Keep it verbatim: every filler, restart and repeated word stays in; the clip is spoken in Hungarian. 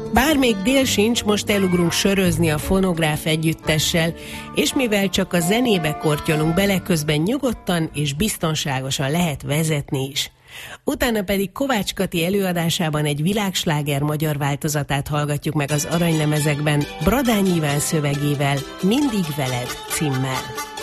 Bár még dél sincs, most elugrunk sörözni a Fonográf együttessel, és mivel csak a zenébe kortyolunk bele, közben nyugodtan és biztonságosan lehet vezetni is. Utána pedig Kovács Kati előadásában egy világsláger magyar változatát hallgatjuk meg az aranylemezekben, Bradányi Iván szövegével, Mindig veled címmel.